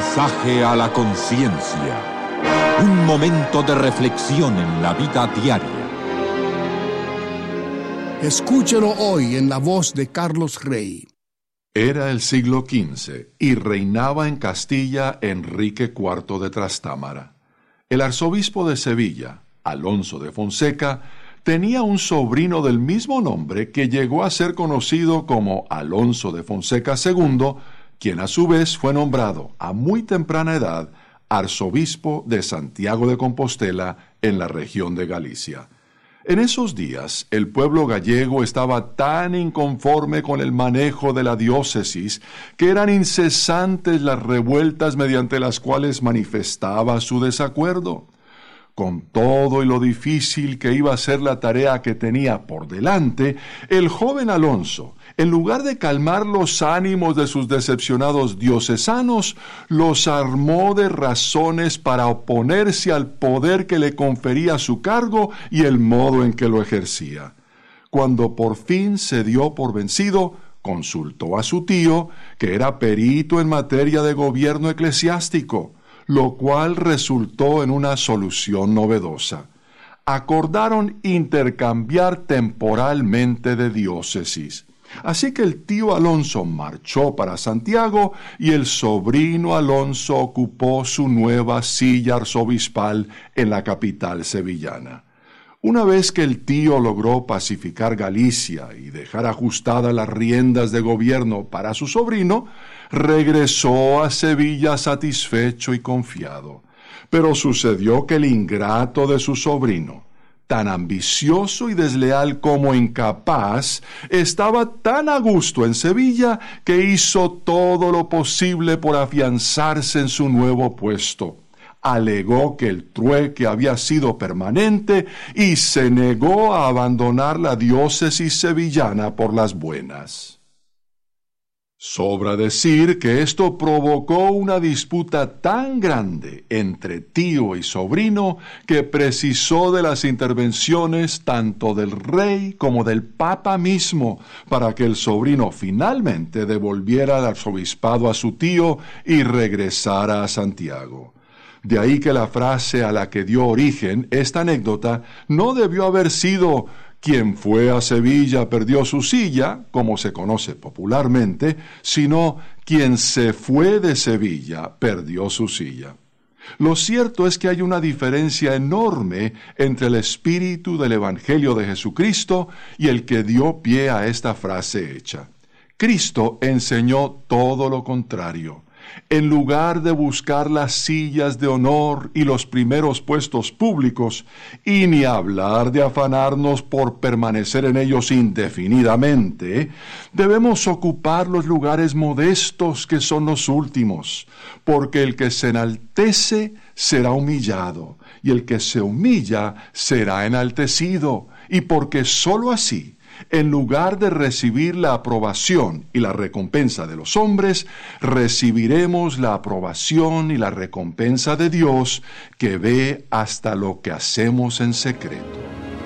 mensaje a la conciencia. Un momento de reflexión en la vida diaria. Escúchelo hoy en la voz de Carlos Rey. Era el siglo XV y reinaba en Castilla Enrique IV de Trastámara. El arzobispo de Sevilla, Alonso de Fonseca, tenía un sobrino del mismo nombre que llegó a ser conocido como Alonso de Fonseca II, quien a su vez fue nombrado a muy temprana edad arzobispo de Santiago de Compostela en la región de Galicia. En esos días, el pueblo gallego estaba tan inconforme con el manejo de la diócesis que eran incesantes las revueltas mediante las cuales manifestaba su desacuerdo. Con todo y lo difícil que iba a ser la tarea que tenía por delante, el joven Alonso, en lugar de calmar los ánimos de sus decepcionados diocesanos, los armó de razones para oponerse al poder que le confería su cargo y el modo en que lo ejercía. Cuando por fin se dio por vencido, consultó a su tío, que era perito en materia de gobierno eclesiástico, lo cual resultó en una solución novedosa. Acordaron intercambiar temporalmente de diócesis. Así que el tío Alonso marchó para Santiago y el sobrino Alonso ocupó su nueva silla arzobispal en la capital sevillana. Una vez que el tío logró pacificar Galicia y dejar ajustadas las riendas de gobierno para su sobrino, regresó a Sevilla satisfecho y confiado. Pero sucedió que el ingrato de su sobrino, tan ambicioso y desleal como incapaz, estaba tan a gusto en Sevilla que hizo todo lo posible por afianzarse en su nuevo puesto. Alegó que el trueque había sido permanente y se negó a abandonar la diócesis sevillana por las buenas. Sobra decir que esto provocó una disputa tan grande entre tío y sobrino que precisó de las intervenciones tanto del rey como del papa mismo para que el sobrino finalmente devolviera el arzobispado a su tío y regresara a Santiago. De ahí que la frase a la que dio origen esta anécdota no debió haber sido "quien fue a Sevilla perdió su silla", como se conoce popularmente, sino "quien se fue de Sevilla perdió su silla". Lo cierto es que hay una diferencia enorme entre el espíritu del Evangelio de Jesucristo y el que dio pie a esta frase hecha. Cristo enseñó todo lo contrario. En lugar de buscar las sillas de honor y los primeros puestos públicos, y ni hablar de afanarnos por permanecer en ellos indefinidamente, debemos ocupar los lugares modestos que son los últimos, porque el que se enaltece será humillado, y el que se humilla será enaltecido, y porque sólo así, en lugar de recibir la aprobación y la recompensa de los hombres, recibiremos la aprobación y la recompensa de Dios, que ve hasta lo que hacemos en secreto.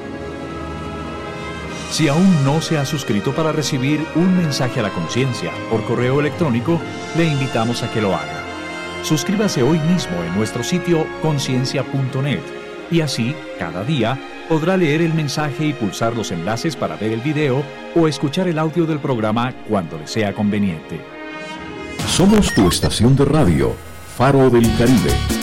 Si aún no se ha suscrito para recibir un mensaje a la conciencia por correo electrónico, le invitamos a que lo haga. Suscríbase hoy mismo en nuestro sitio conciencia.net y así, cada día, podrá leer el mensaje y pulsar los enlaces para ver el video o escuchar el audio del programa cuando le sea conveniente. Somos tu estación de radio, Faro del Caribe.